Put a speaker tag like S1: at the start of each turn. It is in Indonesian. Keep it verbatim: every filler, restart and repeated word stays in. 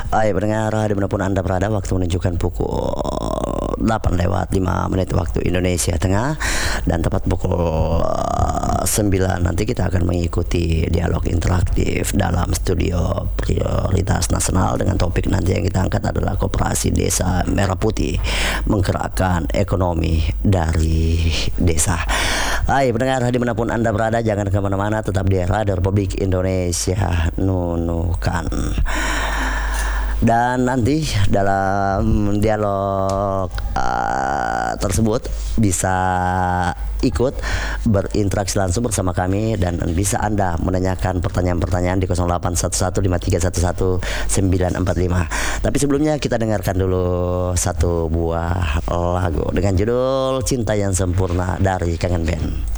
S1: Hai pendengar, dimanapun Anda berada, waktu menunjukkan pukul delapan lewat lima menit waktu Indonesia Tengah. Dan tepat pukul sembilan nanti kita akan mengikuti dialog interaktif dalam studio prioritas nasional. Dengan topik nanti yang kita angkat adalah Koperasi Desa Merah Putih menggerakkan ekonomi dari desa. Hai pendengar, dimanapun Anda berada, jangan kemana-mana, tetap di Radio Republik Indonesia Nunukan. Dan nanti dalam dialog uh, tersebut bisa ikut berinteraksi langsung bersama kami, dan bisa Anda menanyakan pertanyaan-pertanyaan di nol delapan satu satu lima tiga satu satu sembilan empat lima. Tapi sebelumnya kita dengarkan dulu satu buah lagu dengan judul Cinta Yang Sempurna dari Kangen Band.